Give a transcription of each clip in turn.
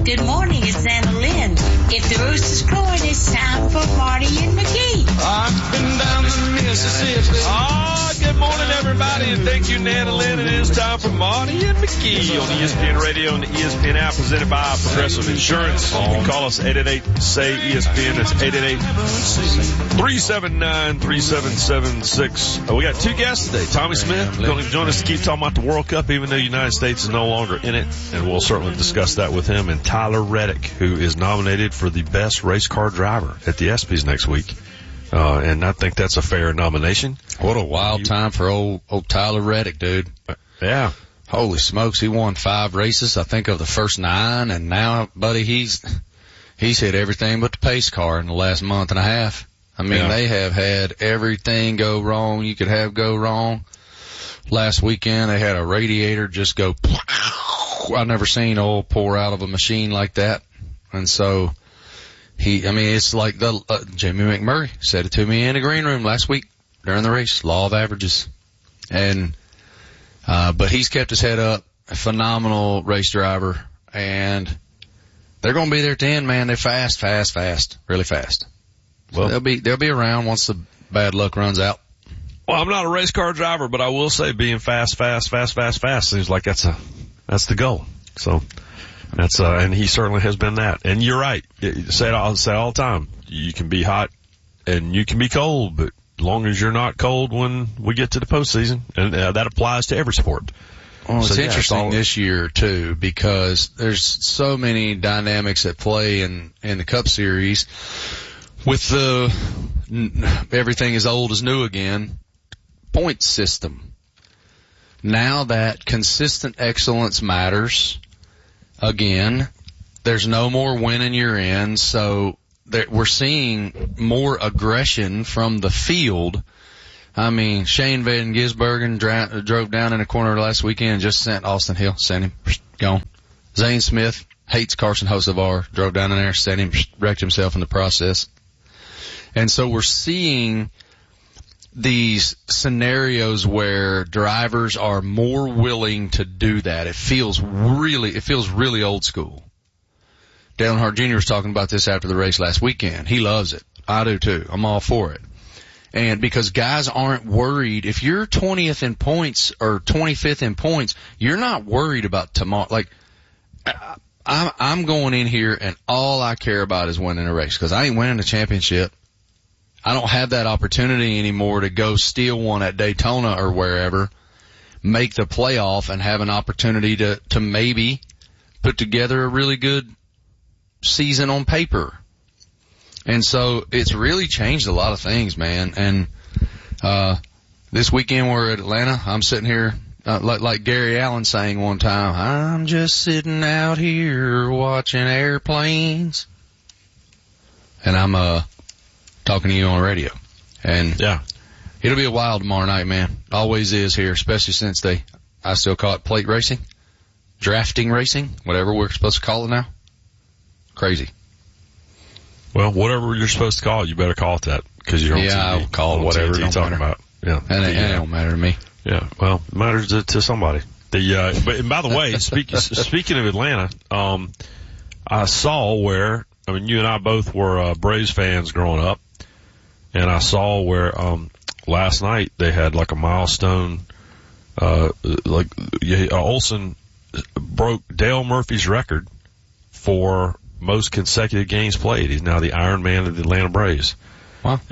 Good morning, it's Anna Lynn. If the rooster's crowing, it's time for Marty and McGee. I've been down the Mississippi. Good morning, everybody, and thank you, Nana Lynn. It is time for Marty and McGee on ESPN Radio and the ESPN app, presented by Progressive Insurance. You can call us 888-SAY-ESPN. That's 888-379-3776. We got two guests today. Tommy Smith going to join us to keep talking about the World Cup, even though the United States is no longer in it, and we'll certainly discuss that with him. And Tyler Reddick, who is nominated for the best race car driver at the ESPYs next week. And I think that's a fair nomination. What a wild time for old Tyler Reddick, dude. Yeah. Holy smokes, he won 5 races, I think, of the first 9, and now, buddy, he's hit everything but the pace car in the last month and a half. I mean, They have had everything go wrong you could have go wrong. Last weekend, they had a radiator just go, I've never seen oil pour out of a machine like that. And so, it's like Jamie McMurray said it to me in the green room last week during the race, law of averages. And, but he's kept his head up, a phenomenal race driver, and they're going to be there at the end, man. They're fast, really fast. Well, so they'll be around once the bad luck runs out. Well, I'm not a race car driver, but I will say being fast seems like that's the goal. So, and he certainly has been that. And you're right. I'll say all the time. You can be hot and you can be cold, but as long as you're not cold when we get to the postseason, and that applies to every sport. Well, it's interesting this year too, because there's so many dynamics at play in the Cup Series with everything is old as new again point system. Now that consistent excellence matters again, there's no more winning you're in, so we're seeing more aggression from the field. I mean, Shane Van Gisbergen drove down in the corner last weekend and just sent Austin Hill, sent him, gone. Zane Smith hates Carson Hocevar, drove down in there, sent him, wrecked himself in the process. And so we're seeing these scenarios where drivers are more willing to do that. It feels really old school. Dale Earnhardt Jr. was talking about this after the race last weekend. He loves it. I do too. I'm all for it. And because guys aren't worried, if you're 20th in points or 25th in points, you're not worried about tomorrow. Like, I'm going in here and all I care about is winning a race because I ain't winning the championship. I don't have that opportunity anymore to go steal one at Daytona or wherever, make the playoff and have an opportunity to maybe put together a really good season on paper. And so it's really changed a lot of things, man. And this weekend we're at Atlanta. I'm sitting here like Gary Allen sang one time, I'm just sitting out here watching airplanes. And I'm talking to you on radio. And yeah, it'll be a wild tomorrow night, man. Always is here, especially since I still call it plate racing, drafting racing, whatever we're supposed to call it now. Crazy. Well, whatever you're supposed to call it, you better call it that because you're on TV. Yeah, I'll call it whatever you're talking about. Yeah, and it don't matter to me. Yeah, well, it matters to somebody. And by the way, speaking of Atlanta, I saw where, you and I both were Braves fans growing up, and I saw where last night they had like a milestone, Olsen broke Dale Murphy's record for most consecutive games played. He's now the Iron Man of the Atlanta Braves. Wow.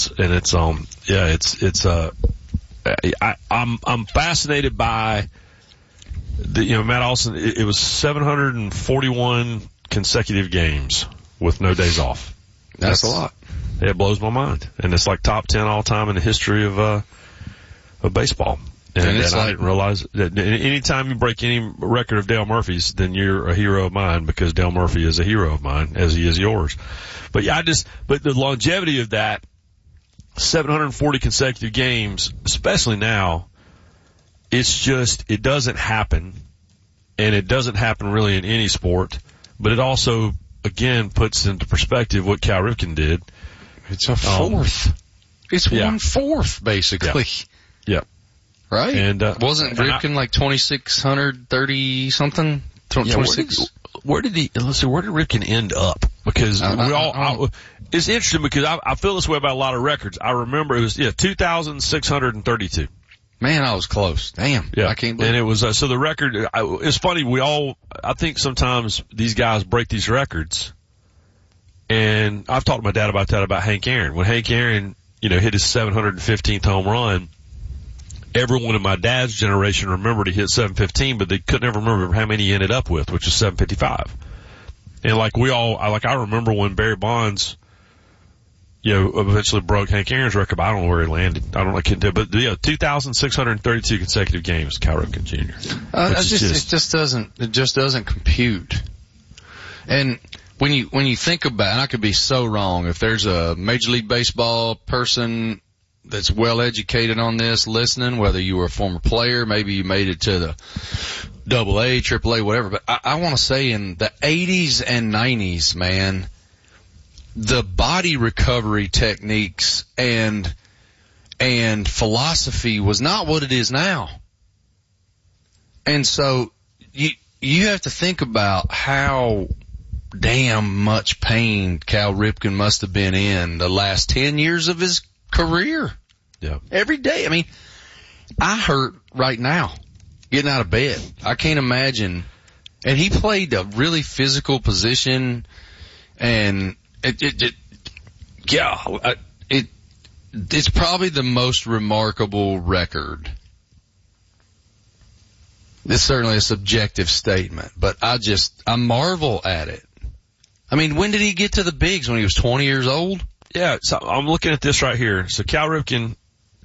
I'm fascinated by Matt Olson. It was 741 consecutive games with no days off. That's a lot. It blows my mind. And it's like top 10 all time in the history of baseball. And I didn't realize that anytime you break any record of Dale Murphy's, then you're a hero of mine because Dale Murphy is a hero of mine as he is yours. But but the longevity of that, 740 consecutive games, especially now, it doesn't happen. And it doesn't happen really in any sport. But it also, again, puts into perspective what Cal Ripken did. It's a fourth. It's 1/4, basically. Yeah. Right? And wasn't Ripken like 2,630 something? 26? where did Ripken end up? Because it's interesting because I feel this way about a lot of records. I remember it was 2,632. Man, I was close. Damn. Yeah. I can't believe it. And it was, so the record, it's funny, I think sometimes these guys break these records. And I've talked to my dad about that, about Hank Aaron. When Hank Aaron, hit his 715th home run, everyone in my dad's generation remembered he hit 715, but they couldn't ever remember how many he ended up with, which is 755. And I remember when Barry Bonds, eventually broke Hank Aaron's record, but I don't know where he landed. I can't do it. But 2,632 consecutive games, Cal Ripken Jr. It just doesn't compute. And when you think about, and I could be so wrong, if there's a Major League Baseball person that's well educated on this listening, whether you were a former player, maybe you made it to the AA, AAA, whatever, but I want to say in the 80s and 90s, man, the body recovery techniques and philosophy was not what it is now. And so you have to think about how damn much pain Cal Ripken must have been in the last 10 years of his career. Yeah. Every day. I mean, I hurt right now getting out of bed. I can't imagine. And he played a really physical position, and it's probably the most remarkable record. It's certainly a subjective statement, but I marvel at it. I mean, when did he get to the bigs? When he was 20 years old? Yeah, so I'm looking at this right here. So Cal Ripken,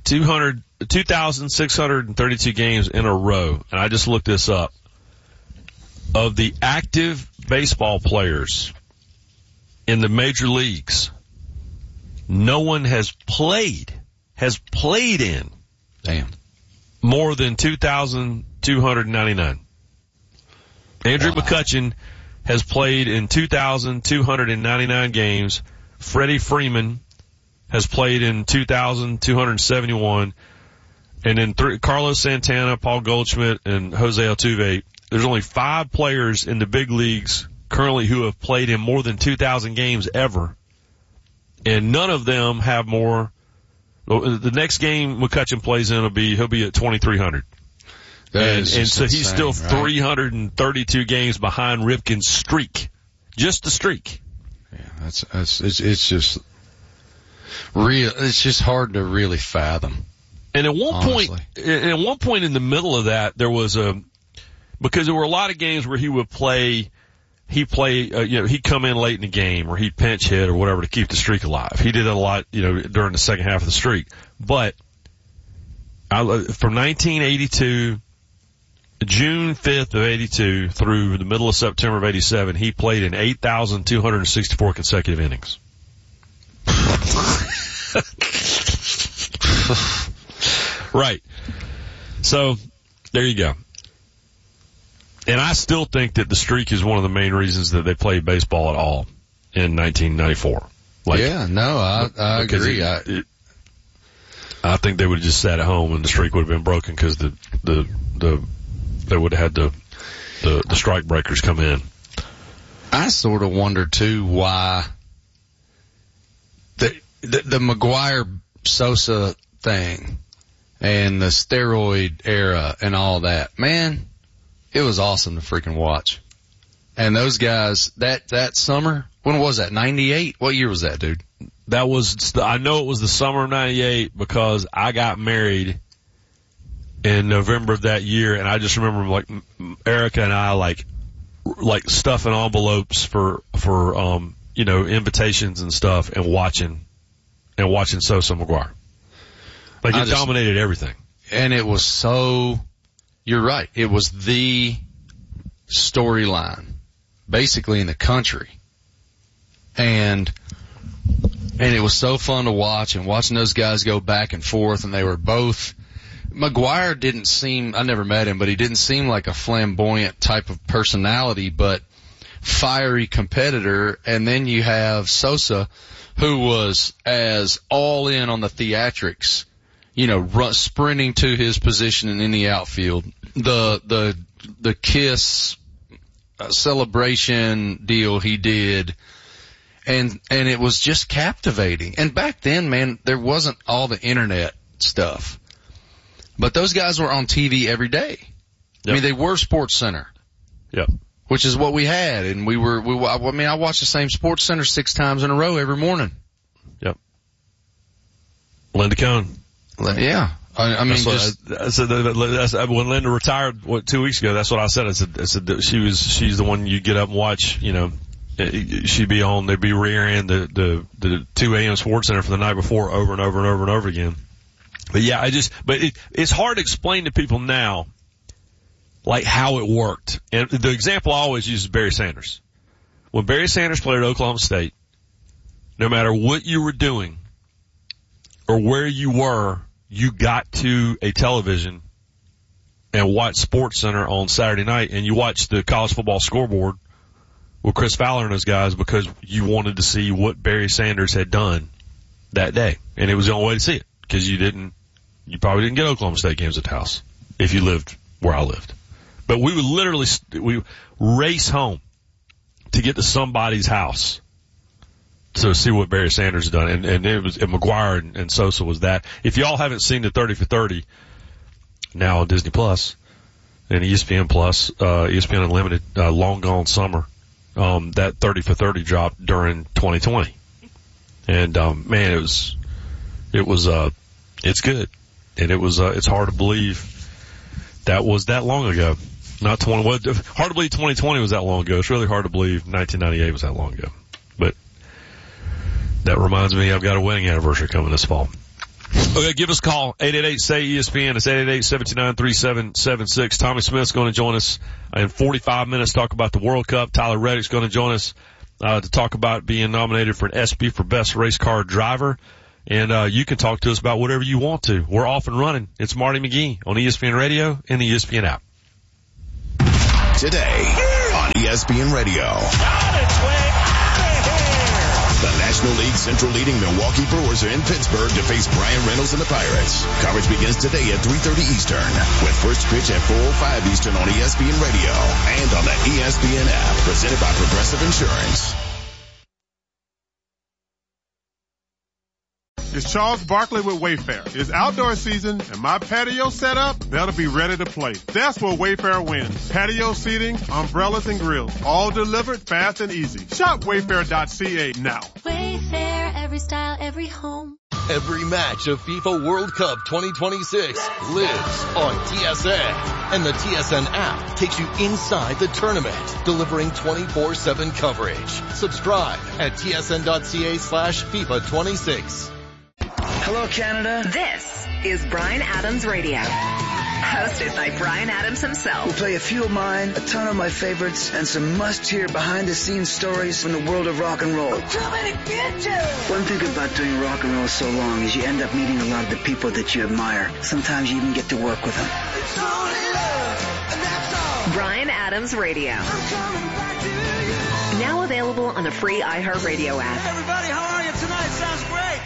2,632 games in a row, and I just looked this up. Of the active baseball players in the major leagues, no one has played in more than 2,299. Andrew McCutchen has played in 2,299 games. Freddie Freeman has played in 2,271. And then Carlos Santana, Paul Goldschmidt, and Jose Altuve. There's only 5 players in the big leagues currently who have played in more than 2,000 games ever. And none of them have more. The next game McCutchen plays in he'll be at 2,300. And so he's still 332 games behind Ripken's streak. Just the streak. Yeah, it's just real. It's just hard to really fathom. And at one point in the middle of that, there was because there were a lot of games where he'd come in late in the game, or he'd pinch hit or whatever to keep the streak alive. He did that a lot, during the second half of the streak. But from 1982, June 5th of 82 through the middle of September of 87, he played in 8,264 consecutive innings. Right. So, there you go. And I still think that the streak is one of the main reasons that they played baseball at all in 1994. I agree. I think they would have just sat at home and the streak would have been broken because they would have had the strike breakers come in. I sort of wonder too why the McGwire-Sosa thing and the steroid era and all that, man, it was awesome to freaking watch. And those guys, that summer, when was that? 98? What year was that, dude? I know it was the summer of 98 because I got married in November of that year, and I just remember like Erica and I like stuffing envelopes for invitations and stuff and watching Sosa McGwire. Like it dominated everything. And it was so, you're right, it was the storyline basically in the country. And it was so fun to watch, and watching those guys go back and forth, and they were both, McGwire didn't seem, I never met him, but he didn't seem like a flamboyant type of personality, but fiery competitor. And then you have Sosa, who was as all in on the theatrics, sprinting to his position in the outfield, the kiss celebration deal he did. And it was just captivating. And back then, man, there wasn't all the internet stuff. But those guys were on TV every day. Yep. I mean, they were Sports Center. Yep. Which is what we had. And I watched the same Sports Center 6 times in a row every morning. Yep. Linda Cohn. Yeah. I mean, when Linda retired 2 weeks ago, that's what I said. I said she's the one you get up and watch, you know. She'd be on, they'd be re-airing the 2 a.m. Sports Center from the night before over and over and over and over again. But yeah, it's hard to explain to people now, like how it worked. And the example I always use is Barry Sanders. When Barry Sanders played at Oklahoma State, no matter what you were doing or where you were, you got to a television and watched Sports Center on Saturday night, and you watched the college football scoreboard with Chris Fowler and those guys because you wanted to see what Barry Sanders had done that day. And it was the only way to see it because you probably didn't get Oklahoma State games at the house if you lived where I lived. But we would we race home to get to somebody's house to see what Barry Sanders had done. And it was, and McGuire and Sosa was that. If y'all haven't seen the 30 for 30 now on Disney Plus and ESPN Plus, ESPN Unlimited, Long Gone Summer, that 30 for 30 dropped during 2020. And, man, it's good. And it's hard to believe that was that long ago. Hard to believe 2020 was that long ago. It's really hard to believe 1998 was that long ago. But that reminds me I've got a wedding anniversary coming this fall. Okay, give us a call, 888-SAY-ESPN. It's 888-729-3776. Tommy Smith's going to join us in 45 minutes to talk about the World Cup. Tyler Reddick's going to join us to talk about being nominated for an ESPY for Best Race Car Driver. And you can talk to us about whatever you want to. We're off and running. It's Marty McGee on ESPN Radio and the ESPN app. Today on ESPN Radio. The National League Central leading Milwaukee Brewers are in Pittsburgh to face Brian Reynolds and the Pirates. Coverage begins today at 3:30 Eastern with first pitch at 4:05 Eastern on ESPN Radio and on the ESPN app, presented by Progressive Insurance. It's Charles Barkley with Wayfair. It's outdoor season, and my patio setup better be ready to play. That's where Wayfair wins. Patio seating, umbrellas, and grills, all delivered fast and easy. Shop Wayfair.ca now. Wayfair, every style, every home. Every match of FIFA World Cup 2026 lives on TSN. And the TSN app takes you inside the tournament, delivering 24/7 coverage. Subscribe at tsn.ca/FIFA26. Hello, Canada. This is Bryan Adams Radio, hosted by Bryan Adams himself. We'll play a few of mine, a ton of my favorites, and some must-hear behind-the-scenes stories from the world of rock and roll. One thing about doing rock and roll so long is you end up meeting a lot of the people that you admire. Sometimes you even get to work with them. Bryan Adams Radio. Now available on the free iHeartRadio app. Everybody, how are you tonight? Sounds great.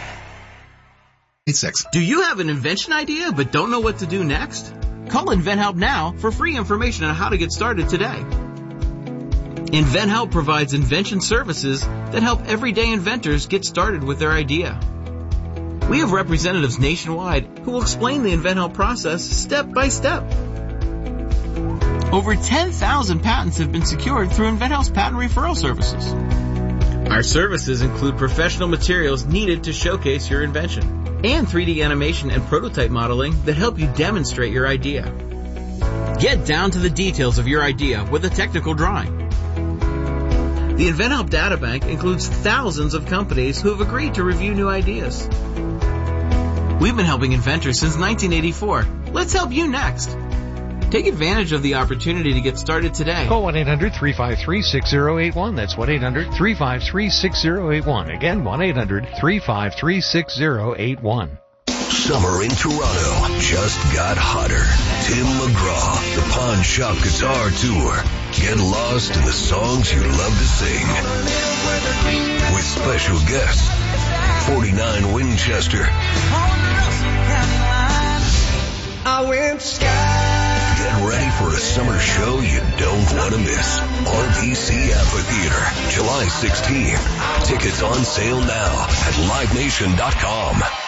Do you have an invention idea but don't know what to do next? Call InventHelp now for free information on how to get started today. InventHelp provides invention services that help everyday inventors get started with their idea. We have representatives nationwide who will explain the InventHelp process step by step. Over 10,000 patents have been secured through InventHelp's patent referral services. Our services include professional materials needed to showcase your invention and 3D animation and prototype modeling that help you demonstrate your idea. Get down to the details of your idea with a technical drawing. The InventHelp Databank includes thousands of companies who have agreed to review new ideas. We've been helping inventors since 1984. Let's help you next. Take advantage of the opportunity to get started today. Call 1-800-353-6081. That's 1-800-353-6081. Again, 1-800-353-6081. Summer in Toronto just got hotter. Tim McGraw, the Pawn Shop Guitar Tour. Get lost in the songs you love to sing. With special guests, 49 Winchester. I went sky. Get Get ready for a summer show you don't want to miss. RBC Amphitheater, July 16th. Tickets on sale now at livenation.com.